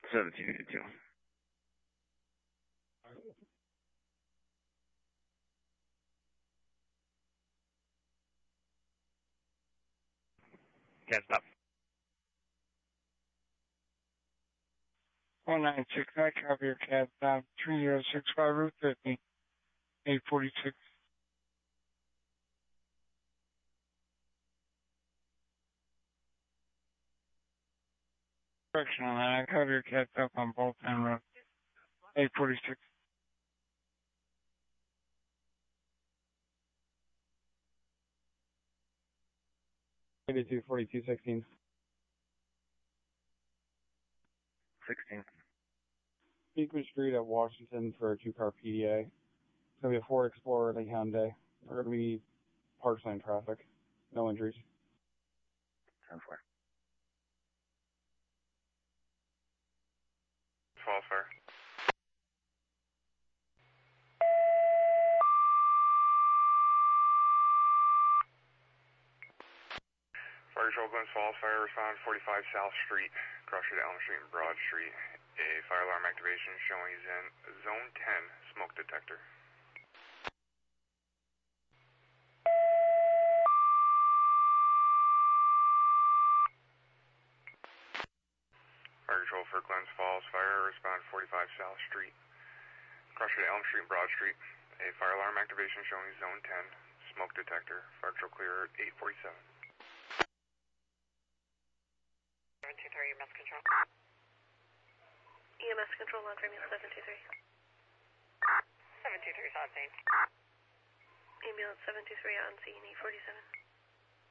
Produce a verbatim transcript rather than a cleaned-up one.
seventeen eighty-two. Can't stop. one nine six nine, copy your cat down three zero six five Route fifty, eight forty-six. Correction on that, I copy your cat up on both end road, eight forty-six. eighty-two forty-two sixteen. sixteen. Beekman Street at Washington for a two-car P D A. It's going to be a Ford Explorer and a Hyundai. They're going to be parkland traffic. No injuries. ten four. twelve four. Fire control, Glens Falls, fire respond forty-five South Street, cross street Elm Street and Broad Street. A fire alarm activation showing he's in zone ten smoke detector. Fire control for Glens Falls, fire respond forty-five South Street, cross street Elm Street and Broad Street. A fire alarm activation showing he's zone ten smoke detector. Fire control clear at eight forty-seven. seven two three, E M S control. E M S control on premium seven two three. seven two three is on scene. Ambulance seven two three on scene, eight forty-seven.